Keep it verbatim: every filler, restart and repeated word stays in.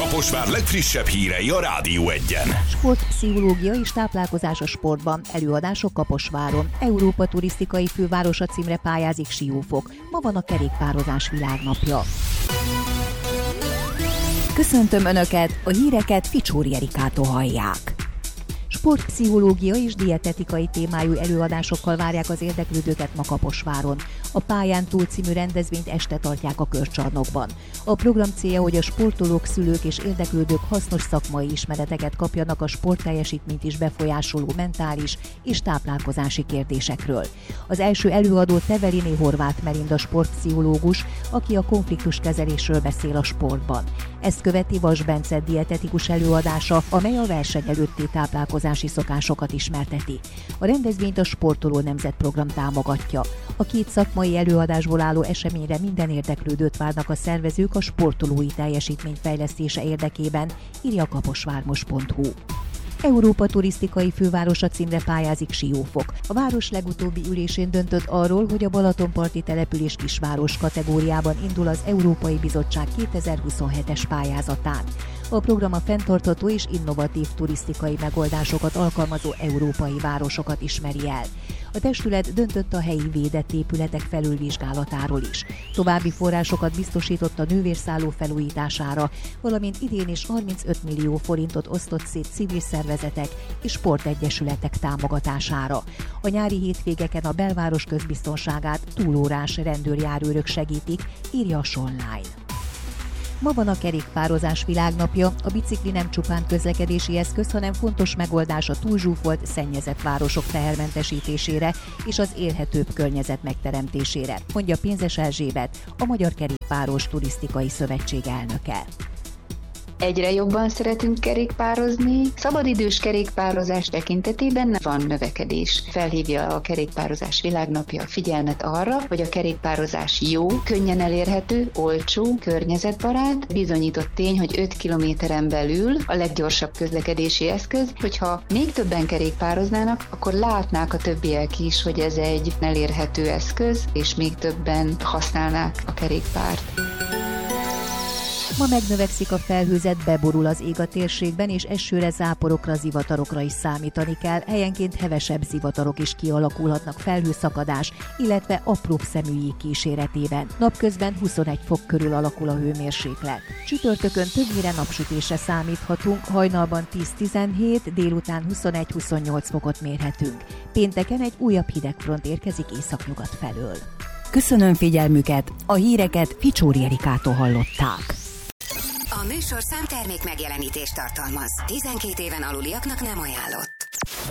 Kaposvár legfrissebb hírei a Rádió Egyen. Sportpszichológia és táplálkozás a sportban. Előadások Kaposváron. Európa turisztikai fővárosa címre pályázik Siófok. Ma van a kerékpározás világnapja. Köszöntöm Önöket, a híreket Ficsóri Erikától hallják. Sportpszichológia és dietetikai témájú előadásokkal várják az érdeklődőket ma Kaposváron. A Pályán túl című rendezvényt este tartják a Körcsarnokban. A program célja, hogy a sportolók, szülők és érdeklődők hasznos szakmai ismereteket kapjanak a sportteljesítményt is befolyásoló mentális és táplálkozási kérdésekről. Az első előadó Teveliné Horváth Melinda sportpszichológus, aki a konfliktuskezelésről beszél a sportban. Ezt követi Vas Bence dietetikus előadása, amely a verseny előtti táplálkozási szokásokat ismerteti. A rendezvényt a Sportoló Nemzetprogram támogatja. A két szakmai előadásból álló eseményre minden érdeklődőt várnak a szervezők a sportolói teljesítmény fejlesztése érdekében, írja kaposvármos pont hu. Európa turisztikai fővárosa címre pályázik Siófok. A város legutóbbi ülésén döntött arról, hogy a Balatonparti település kisváros kategóriában indul az Európai Bizottság kétezer-huszonhetes pályázatán. A program a fenntartható és innovatív turisztikai megoldásokat alkalmazó európai városokat ismeri el. A testület döntött a helyi védett épületek felülvizsgálatáról is. További forrásokat biztosított a nővérszálló felújítására, valamint idén is harmincöt millió forintot osztott szét civil szervezetek és sportegyesületek támogatására. A nyári hétvégeken a belváros közbiztonságát túlórás rendőrjárőrök segítik, írja a Sonline. Ma van a kerékpározás világnapja. A bicikli nem csupán közlekedési eszköz, hanem fontos megoldás a túlzsúfolt, szennyezett városok tehermentesítésére és az élhetőbb környezet megteremtésére, mondja Pénzes Erzsébet, a Magyar Kerékpáros Turisztikai Szövetség elnöke. Egyre jobban szeretünk kerékpározni. Szabadidős kerékpározás tekintetében van növekedés. Felhívja a Kerékpározás Világnapja a figyelmet arra, hogy a kerékpározás jó, könnyen elérhető, olcsó, környezetbarát. Bizonyított tény, hogy öt kilométeren belül a leggyorsabb közlekedési eszköz. Hogyha még többen kerékpároznának, akkor látnák a többiek is, hogy ez egy elérhető eszköz, és még többen használnák a kerékpárt. Ma megnövekszik a felhőzet, beborul az ég a térségben, és esőre, záporokra, zivatarokra is számítani kell. Helyenként hevesebb zivatarok is kialakulhatnak felhőszakadás, illetve apróbb szeműjég kíséretében. Napközben huszonegy fok körül alakul a hőmérséklet. Csütörtökön többnyire napsütésre számíthatunk, hajnalban tíz-tizenhét, délután huszonegy-huszonnyolc fokot mérhetünk. Pénteken egy újabb hidegfront érkezik északnyugat felől. Köszönöm figyelmüket, a híreket Ficsóri Erikától hallották. A műsorszám termék megjelenítést tartalmaz. tizenkét éven aluliaknak nem ajánlott.